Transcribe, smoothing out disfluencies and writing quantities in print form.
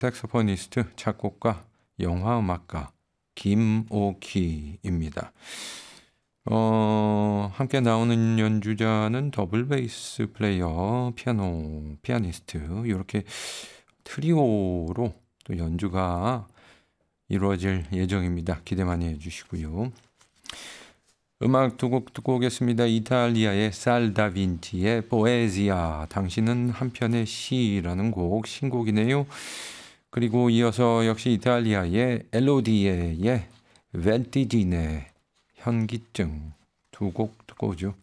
색소포니스트, 작곡가, 영화음악가 김오키입니다. 함께 나오는 연주자는 더블 베이스 플레이어, 피아니스트 이렇게 트리오로 또 연주가 이루어질 예정입니다. 기대 많이 해주시고요. 음악 두 곡 듣고 오겠습니다. 이탈리아의 살다빈치의 포에지아, 당신은 한 편의 시라는 곡, 신곡이네요. 그리고 이어서 역시 이탈리아의 엘로디에의 벤티지네, 현기증 두 곡 듣고 오죠.